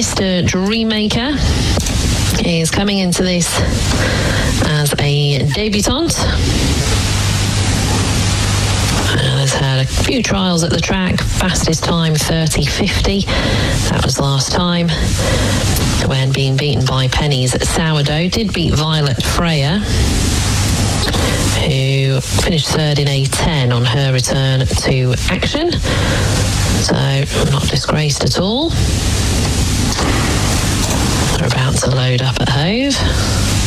Mr. Dreammaker is coming into this as a debutante. Has had a few trials at the track. Fastest time 30.50. That was last time when being beaten by Penny's Sourdough. Did beat Violet Freya, who finished third in A10 on her return to action. So not disgraced at all. They're about to load up at Hove.